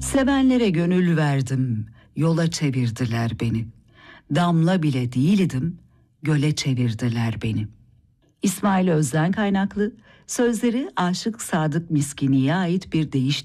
Sevenlere gönül verdim, yola çevirdiler beni. Damla bile değildim, göle çevirdiler beni. İsmail Özden kaynaklı, sözleri Aşık Sadık Miskini'ye ait bir deyiş